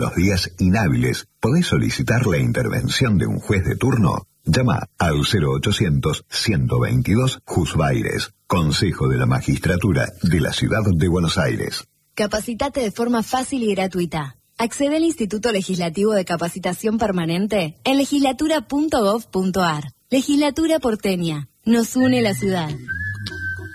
Los días inhábiles, ¿podés solicitar la intervención de un juez de turno? Llama al 0800-122 Juzbaires, Consejo de la Magistratura de la Ciudad de Buenos Aires. Capacitate de forma fácil y gratuita. Accede al Instituto Legislativo de Capacitación Permanente en legislatura.gov.ar. Legislatura porteña. Nos une la ciudad.